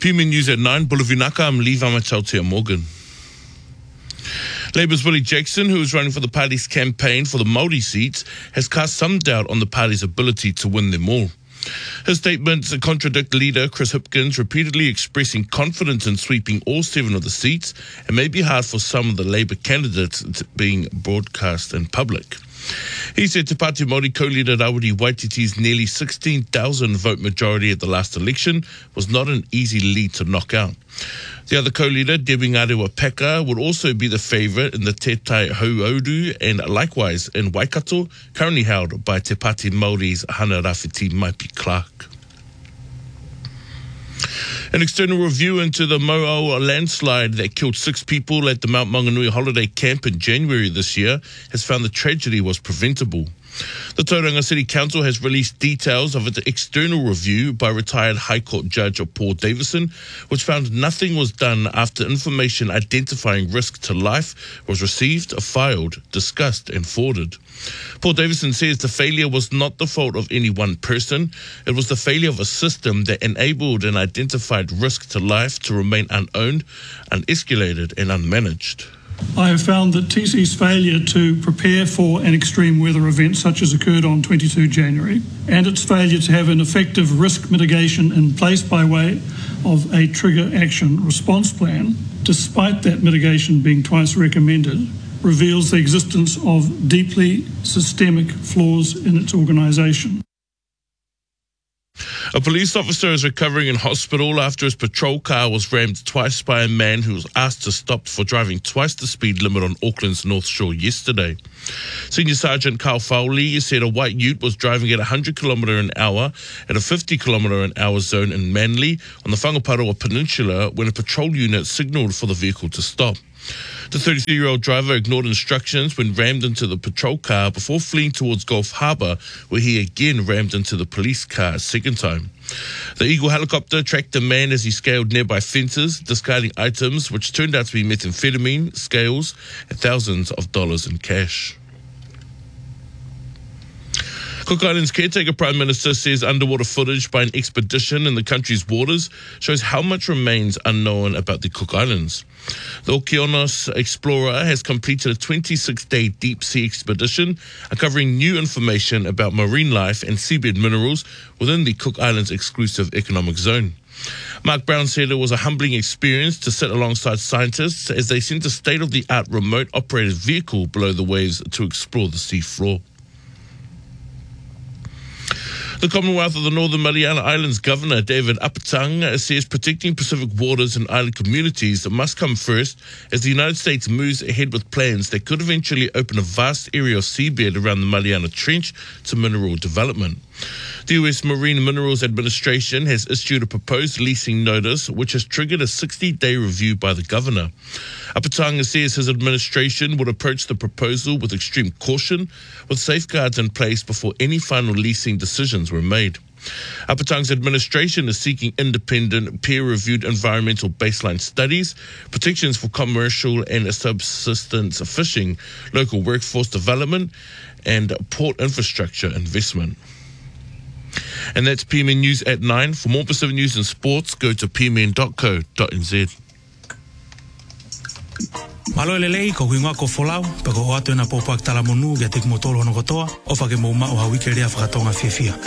PMN News at 9, Bulavinaka, I'm Lee Vamachautia Morgan. Labour's Willie Jackson, who is running for the party's campaign for the Māori seats, has cast some doubt on the party's ability to win them all. His statements contradict leader Chris Hipkins, repeatedly expressing confidence in sweeping all 7 of the seats, and may be hard for some of the Labour candidates being broadcast in public. He said Te Pāti Māori co-leader Rawiri Waititi's nearly 16,000 vote majority at the last election was not an easy lead to knock out. The other co-leader, Debbie Ngarewa Peka, would also be the favourite in the Te Tai Hauauru and likewise in Waikato, currently held by Te Pāti Māori's Hana Rafiti Maipi Clark. An external review into the Mo'o landslide that killed 6 people at the Mount Maunganui holiday camp in January this year has found the tragedy was preventable. The Tauranga City Council has released details of its external review by retired High Court Judge Paul Davison, which found nothing was done after information identifying risk to life was received, filed, discussed and forwarded. Paul Davison says the failure was not the fault of any one person. It was the failure of a system that enabled and identified risk to life to remain unowned, unescalated and unmanaged. I have found that TC's failure to prepare for an extreme weather event such as occurred on 22 January and its failure to have an effective risk mitigation in place by way of a trigger action response plan, despite that mitigation being twice recommended, reveals the existence of deeply systemic flaws in its organisation. A police officer is recovering in hospital after his patrol car was rammed twice by a man who was asked to stop for driving twice the speed limit on Auckland's North Shore yesterday. Senior Sergeant Carl Fowley said a white ute was driving at 100 km an hour at a 50 km an hour zone in Manly on the Whangaparoa Peninsula when a patrol unit signalled for the vehicle to stop. The 33-year-old driver ignored instructions when rammed into the patrol car before fleeing towards Gulf Harbour, where he again rammed into the police car a second time. The Eagle helicopter tracked the man as he scaled nearby fences, discarding items which turned out to be methamphetamine, scales, and thousands of dollars in cash. Cook Islands caretaker Prime Minister says underwater footage by an expedition in the country's waters shows how much remains unknown about the Cook Islands. The Okeanos Explorer has completed a 26-day deep-sea expedition uncovering new information about marine life and seabed minerals within the Cook Islands exclusive economic zone. Mark Brown said it was a humbling experience to sit alongside scientists as they sent a state-of-the-art remote-operated vehicle below the waves to explore the sea floor. The Commonwealth of the Northern Mariana Islands Governor David Apatang says protecting Pacific waters and island communities must come first as the United States moves ahead with plans that could eventually open a vast area of seabed around the Mariana Trench to mineral development. The U.S. Marine Minerals Administration has issued a proposed leasing notice which has triggered a 60-day review by the governor. Apatanga says his administration would approach the proposal with extreme caution, with safeguards in place before any final leasing decisions were made. Apatanga's administration is seeking independent, peer-reviewed environmental baseline studies, protections for commercial and subsistence fishing, local workforce development, and port infrastructure investment. And that's PMN News at 9. For more Pacific news and sports, go to pmn.co.nz. Malo lelei ko hinga ko folau pe ko atu na popak tala monu ge tik motolo no kotoa o fa ke mo ma o hawike ria fa tonga fifia.